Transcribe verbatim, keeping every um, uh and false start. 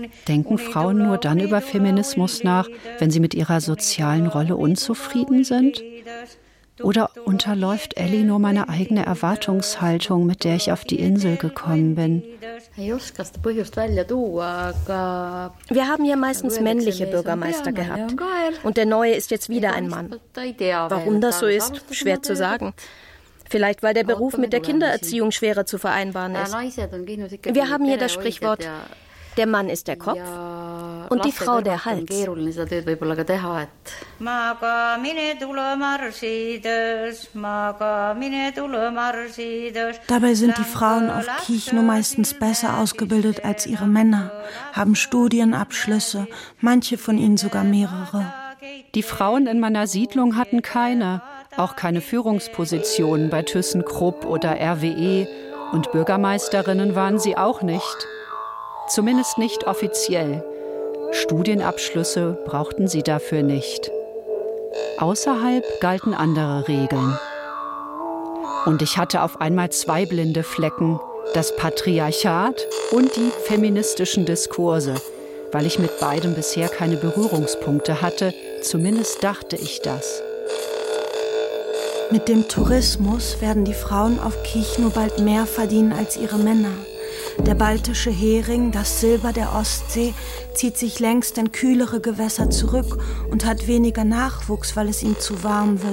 Denken Frauen nur dann über Feminismus nach, wenn sie mit ihrer sozialen Rolle unzufrieden sind? Oder unterläuft Elli nur meine eigene Erwartungshaltung, mit der ich auf die Insel gekommen bin? Wir haben hier meistens männliche Bürgermeister gehabt. Und der neue ist jetzt wieder ein Mann. Warum das so ist, schwer zu sagen. Vielleicht, weil der Beruf mit der Kindererziehung schwerer zu vereinbaren ist. Wir haben hier das Sprichwort, der Mann ist der Kopf und die Frau der Hals. Dabei sind die Frauen auf Kiechow meistens besser ausgebildet als ihre Männer, haben Studienabschlüsse, manche von ihnen sogar mehrere. Die Frauen in meiner Siedlung hatten keine, auch keine Führungspositionen bei ThyssenKrupp oder R W E, und Bürgermeisterinnen waren sie auch nicht. Zumindest nicht offiziell. Studienabschlüsse brauchten sie dafür nicht. Außerhalb galten andere Regeln. Und ich hatte auf einmal zwei blinde Flecken, das Patriarchat und die feministischen Diskurse, weil ich mit beidem bisher keine Berührungspunkte hatte, zumindest dachte ich das. Mit dem Tourismus werden die Frauen auf Kiechow bald mehr verdienen als ihre Männer. Der baltische Hering, das Silber der Ostsee, zieht sich längst in kühlere Gewässer zurück und hat weniger Nachwuchs, weil es ihm zu warm wird.